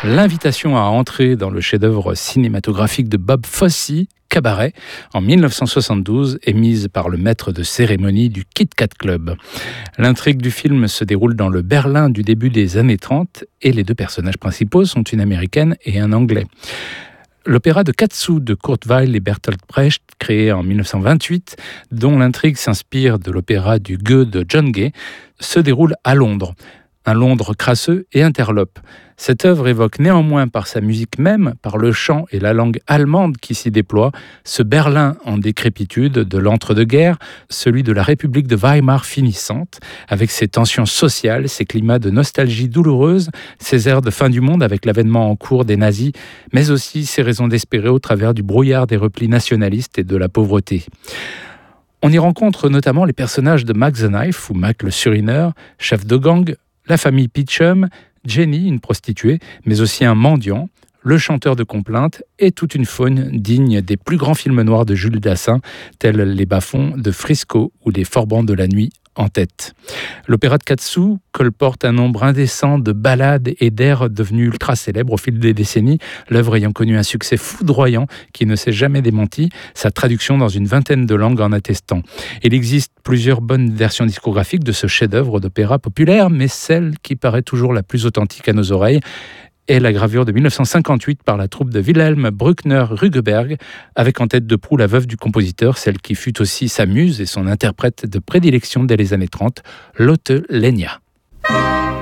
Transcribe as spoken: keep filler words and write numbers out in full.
l'invitation à entrer dans le chef-d'œuvre cinématographique de Bob Fosse, Cabaret, en dix-neuf cent soixante-douze, émise par le maître de cérémonie du Kit Kat Club. L'intrigue du film se déroule dans le Berlin du début des années trente et les deux personnages principaux sont une Américaine et un Anglais. L'opéra de Katsu de Kurt Weill et Bertolt Brecht, créé en dix-neuf cent vingt-huit, dont l'intrigue s'inspire de l'opéra du Gueux de John Gay, se déroule à Londres. Un Londres crasseux et interlope. Cette œuvre évoque néanmoins par sa musique même, par le chant et la langue allemande qui s'y déploie, ce Berlin en décrépitude de l'entre-deux-guerres, celui de la République de Weimar finissante, avec ses tensions sociales, ses climats de nostalgie douloureuse, ses airs de fin du monde avec l'avènement en cours des nazis, mais aussi ses raisons d'espérer au travers du brouillard des replis nationalistes et de la pauvreté. On y rencontre notamment les personnages de Mac the Knife ou Mac le Surineur, chef de gang, la famille Peachum, Jenny, une prostituée, mais aussi un mendiant, le chanteur de complaintes et toute une faune digne des plus grands films noirs de Jules Dassin, tels Les Bas-fonds de Frisco ou Les Forbans de la nuit en tête. L'opéra de Katsu colporte un nombre indécent de ballades et d'airs devenus ultra célèbres au fil des décennies, l'œuvre ayant connu un succès foudroyant qui ne s'est jamais démenti, sa traduction dans une vingtaine de langues en attestant. Il existe plusieurs bonnes versions discographiques de ce chef-d'œuvre d'opéra populaire, mais celle qui paraît toujours la plus authentique à nos oreilles est la gravure de dix-neuf cent cinquante-huit par la troupe de Wilhelm Bruckner-Rugeberg, avec en tête de proue la veuve du compositeur, celle qui fut aussi sa muse et son interprète de prédilection dès les années trente, Lotte Lenya.